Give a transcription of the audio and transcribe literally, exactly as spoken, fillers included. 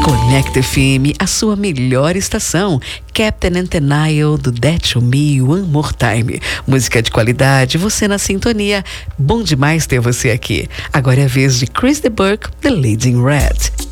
Conecta F M, a sua melhor estação. Captain Antennaio do That To Me One More Time. Música de qualidade, você na sintonia. Bom demais ter você aqui. Agora é a vez de Chris de Burgh, The Lady in Red.